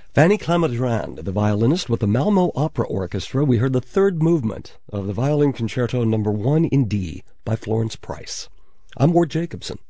Fanny Clement-Durand, the violinist with the Malmo Opera Orchestra. We heard the third movement of the Violin Concerto No. 1 in D by Florence Price. I'm Ward Jacobson.